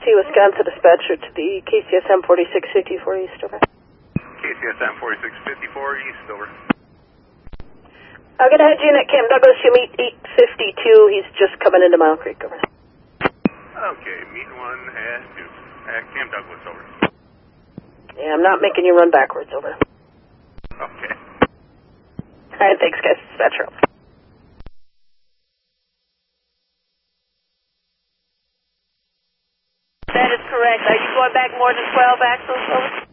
Wisconsin dispatcher to the KCSM 4654 East, over. KCSM 4654 East, over. I'm going to head you in at Camp Douglas. You meet 852. He's just coming into Mile Creek, over. Okay, meet 1 at 2. At Camp Douglas, over. Yeah, I'm not making you run backwards, over. Okay. All right, thanks, guys. Dispatcher. That is correct. Are you going back more than 12 axles, over?